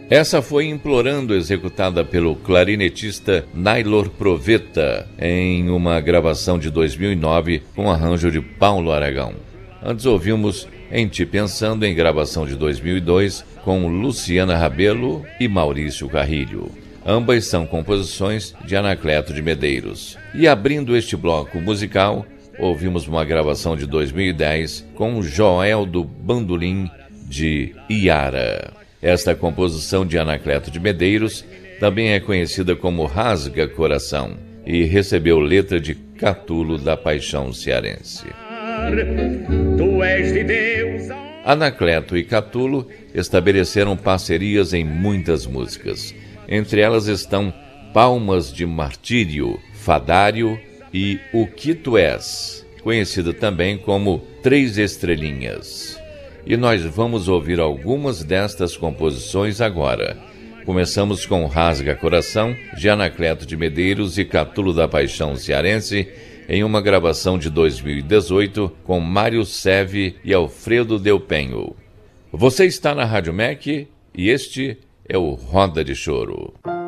Essa foi Implorando, executada pelo clarinetista Naylor Proveta, em uma gravação de 2009 com arranjo de Paulo Aragão. Antes ouvimos Em Ti Pensando, em gravação de 2002, com Luciana Rabelo e Maurício Carrilho. Ambas são composições de Anacleto de Medeiros. E abrindo este bloco musical, ouvimos uma gravação de 2010 com Joel do Bandolim, de Iara. Esta composição de Anacleto de Medeiros também é conhecida como Rasga Coração e recebeu letra de Catulo da Paixão Cearense. Tu és de Deus. Anacleto e Catulo estabeleceram parcerias em muitas músicas. Entre elas estão Palmas de Martírio, Fadário e O Que Tu És, conhecida também como Três Estrelinhas. E nós vamos ouvir algumas destas composições agora. Começamos com Rasga Coração, de Anacleto de Medeiros e Catulo da Paixão Cearense, em uma gravação de 2018 com Mário Seve e Alfredo Del Penho. Você está na Rádio MEC e este é o Roda de Choro.